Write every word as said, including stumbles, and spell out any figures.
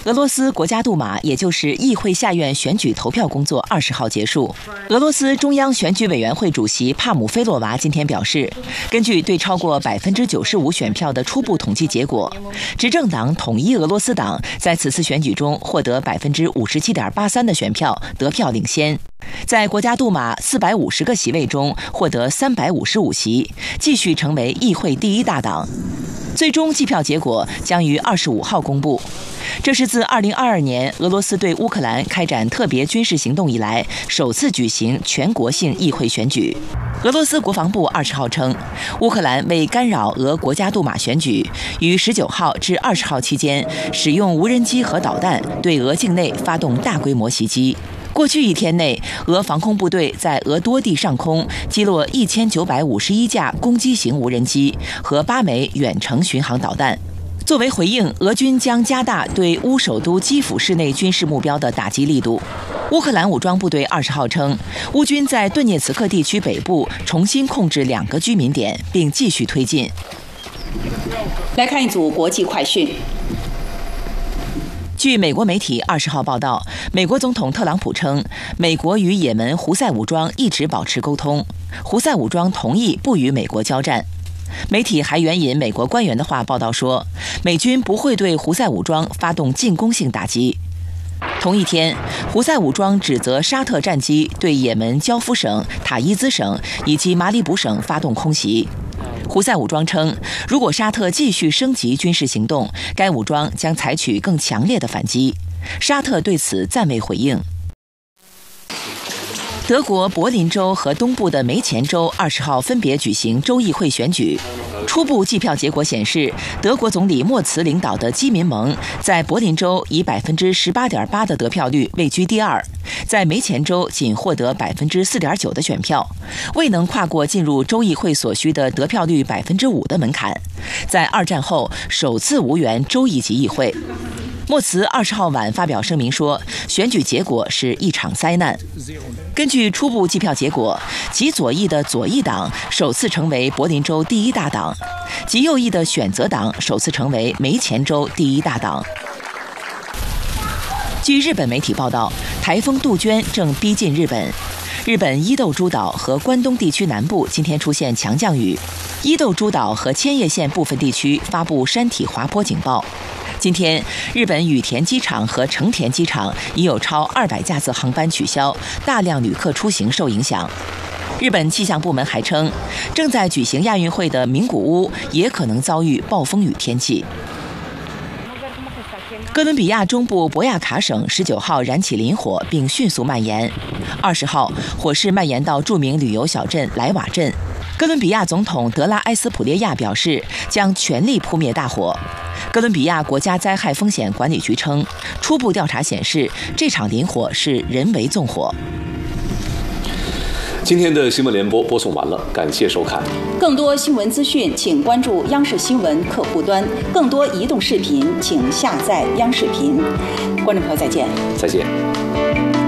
俄罗斯国家杜马，也就是议会下院选举投票工作二十号结束。俄罗斯中央选举委员会主席帕姆菲洛娃今天表示，根据对超过百分之九十五选票的初步统计结果，执政党统一俄罗斯党在此次选举中获得百分之五十七点八三的选票，得票领先。在国家杜马四百五十个席位中获得三百五十五席，继续成为议会第一大党。最终计票结果将于二十五号公布。这是自二零二二年俄罗斯对乌克兰开展特别军事行动以来首次举行全国性议会选举。俄罗斯国防部二十号称，乌克兰为干扰俄国家杜马选举，于十九号至二十号期间使用无人机和导弹对俄境内发动大规模袭击。过去一天内，俄防空部队在俄多地上空击落一千九百五十一架攻击型无人机和八枚远程巡航导弹。作为回应，俄军将加大对乌首都基辅市内军事目标的打击力度。乌克兰武装部队二十号称，乌军在顿涅茨克地区北部重新控制两个居民点，并继续推进。 来看一组国际快讯。 据美国媒体二十号报道，美国总统特朗普称，美国与也门胡塞武装一直保持沟通，胡塞武装同意不与美国交战。媒体还援引美国官员的话报道说，美军不会对胡塞武装发动进攻性打击。同一天，胡塞武装指责沙特战机对也门焦夫省、塔伊兹省以及马里卜省发动空袭。胡塞武装称，如果沙特继续升级军事行动，该武装将采取更强烈的反击。沙特对此暂未回应。德国柏林州和东部的梅前州二十号分别举行州议会选举。初步计票结果显示，德国总理默茨领导的基民盟在柏林州以百分之十八点八的得票率位居第二，在梅前州仅获得百分之四点九的选票，未能跨过进入州议会所需的得票率百分之五的门槛，在二战后首次无缘州一级议会。默茨二十号晚发表声明说，选举结果是一场灾难。根据初步计票结果，极左翼的左翼党首次成为柏林州第一大党，极右翼的选择党首次成为梅前州第一大党。据日本媒体报道，台风杜鹃正逼近日本。日本伊豆诸岛和关东地区南部今天出现强降雨，伊豆诸岛和千叶县部分地区发布山体滑坡警报。今天，日本羽田机场和成田机场已有超二百架次航班取消，大量旅客出行受影响。日本气象部门还称，正在举行亚运会的名古屋也可能遭遇暴风雨天气。哥伦比亚中部博亚卡省十九号燃起林火，并迅速蔓延。二十号，火势蔓延到著名旅游小镇莱瓦镇。哥伦比亚总统德拉埃斯普列亚表示，将全力扑灭大火。哥伦比亚国家灾害风险管理局称，初步调查显示，这场林火是人为纵火。 今天的新闻联播播送完了，感谢收看。 更多新闻资讯，请关注央视新闻客户端；更多移动视频，请下载央视频。观众朋友，再见。 再见。